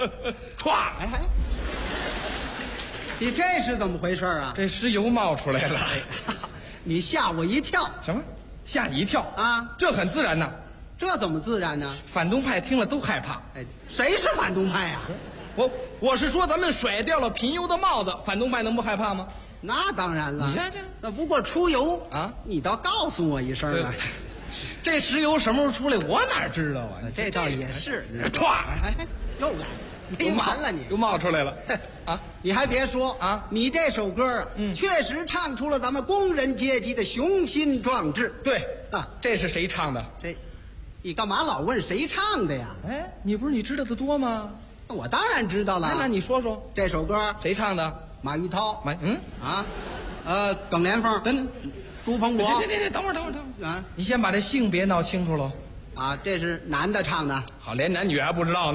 歘， 哎，你这是怎么回事啊？ 这石油冒出来了。 你吓我一跳什么？吓你一跳啊！ 这很自然呐。 这怎么自然呢？ 反动派听了都害怕。 哎，谁是反动派呀？ 我是说，咱们甩掉了贫油的帽子，反动派能不害怕吗？ 那当然了。 你看这， 那不过出油啊， 你倒告诉我一声啊。 这石油什么时候出来，我哪知道啊？ 这倒也是。 歘， 哎，又来，没完了你， 又冒出来了。啊， 你还别说啊， 你这首歌啊，确实唱出了咱们工人阶级的雄心壮志。 对啊， 这是谁唱的？ 这，你干嘛老问谁唱的呀？ 哎，你不是你知道的多吗？ 我当然知道了。 那你说说这首歌谁唱的？ 马玉涛。耿连峰。 等等， 朱鹏博。 等会儿啊！ 你先把这性别闹清楚喽。 啊，这是男的唱的。 好，连男女还不知道呢。